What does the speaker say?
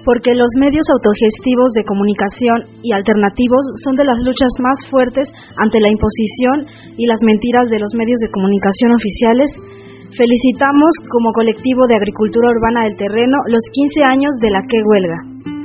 porque los medios autogestivos de comunicación y alternativos son de las luchas más fuertes ante la imposición y las mentiras de los medios de comunicación oficiales, felicitamos como colectivo de agricultura urbana del terreno los 15 años de la Que Huelga.